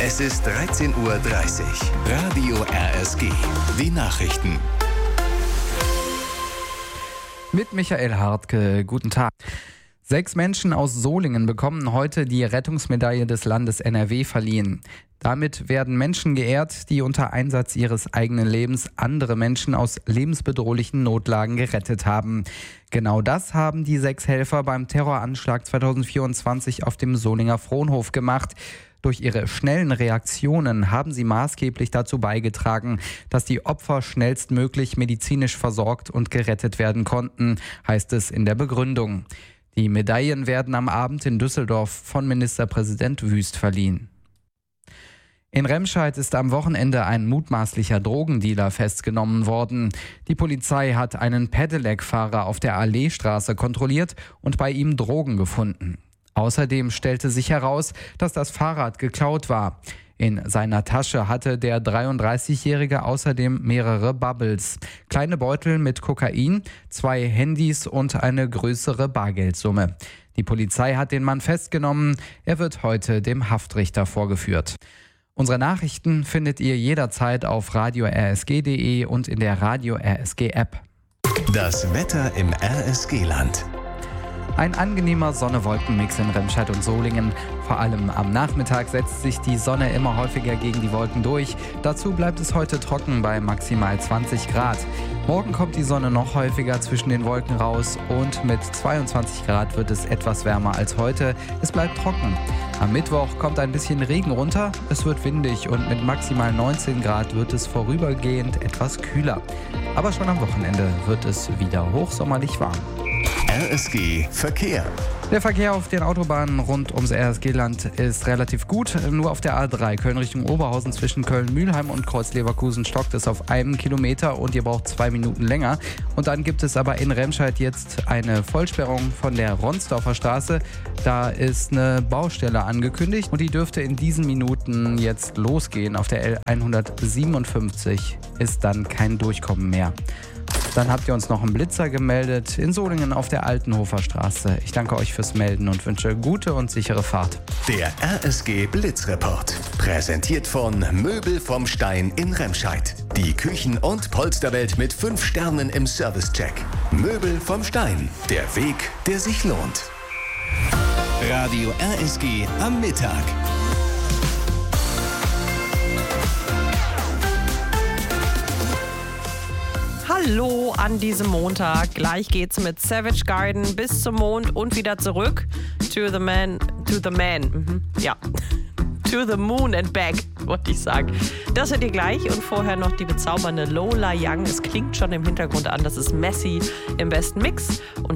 Es ist 13:30 Uhr. Radio RSG. Die Nachrichten. Mit Michael Hartke, guten Tag. 6 Menschen aus Solingen bekommen heute die Rettungsmedaille des Landes NRW verliehen. Damit werden Menschen geehrt, die unter Einsatz ihres eigenen Lebens andere Menschen aus lebensbedrohlichen Notlagen gerettet haben. Genau das haben die 6 Helfer beim Terroranschlag 2024 auf dem Solinger Fronhof gemacht. Durch ihre schnellen Reaktionen haben sie maßgeblich dazu beigetragen, dass die Opfer schnellstmöglich medizinisch versorgt und gerettet werden konnten, heißt es in der Begründung. Die Medaillen werden am Abend in Düsseldorf von Ministerpräsident Wüst verliehen. In Remscheid ist am Wochenende ein mutmaßlicher Drogendealer festgenommen worden. Die Polizei hat einen Pedelec-Fahrer auf der Alleestraße kontrolliert und bei ihm Drogen gefunden. Außerdem stellte sich heraus, dass das Fahrrad geklaut war. In seiner Tasche hatte der 33-Jährige außerdem mehrere Bubbles, kleine Beutel mit Kokain, 2 Handys und eine größere Bargeldsumme. Die Polizei hat den Mann festgenommen. Er wird heute dem Haftrichter vorgeführt. Unsere Nachrichten findet ihr jederzeit auf radio-rsg.de und in der Radio RSG App. Das Wetter im RSG-Land. Ein angenehmer Sonne-Wolken-Mix in Remscheid und Solingen. Vor allem am Nachmittag setzt sich die Sonne immer häufiger gegen die Wolken durch. Dazu bleibt es heute trocken bei maximal 20 Grad. Morgen kommt die Sonne noch häufiger zwischen den Wolken raus und mit 22 Grad wird es etwas wärmer als heute. Es bleibt trocken. Am Mittwoch kommt ein bisschen Regen runter. Es wird windig und mit maximal 19 Grad wird es vorübergehend etwas kühler. Aber schon am Wochenende wird es wieder hochsommerlich warm. RSG Verkehr. Der Verkehr auf den Autobahnen rund ums RSG-Land ist relativ gut. Nur auf der A3 Köln Richtung Oberhausen zwischen Köln-Mühlheim und Kreuz-Leverkusen stockt es auf 1 Kilometer und ihr braucht 2 Minuten länger. Und dann gibt es aber in Remscheid jetzt eine Vollsperrung von der Ronsdorfer Straße. Da ist eine Baustelle angekündigt und die dürfte in diesen Minuten jetzt losgehen. Auf der L157 ist dann kein Durchkommen mehr. Dann habt ihr uns noch einen Blitzer gemeldet in Solingen auf der Altenhofer Straße. Ich danke euch fürs Melden und wünsche gute und sichere Fahrt. Der RSG Blitzreport. Präsentiert von Möbel vom Stein in Remscheid. Die Küchen- und Polsterwelt mit 5 Sternen im Servicecheck. Möbel vom Stein. Der Weg, der sich lohnt. Radio RSG am Mittag. Hallo an diesem Montag. Gleich geht's mit Savage Garden bis zum Mond und wieder zurück. To the moon and back, wollte ich sagen. Das hört ihr gleich und vorher noch die bezaubernde Lola Young. Es klingt schon im Hintergrund an, das ist Messi im besten Mix. Und